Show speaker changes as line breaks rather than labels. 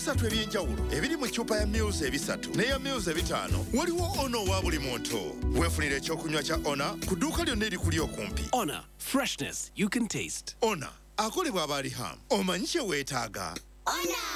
ebisatu eby'enjawulo ebiri mu ccupa ya Mils ebisatu n'eya Mils ebitaano waliwo Ono wa buli muntu. Weefunira ekyokunywa kya Ona ku dduuka lyonna erikuli okumpi.
Ona, freshness you can taste.
Ona akolebwa aba Riham. Omanyi kye weetaaga?
Ona!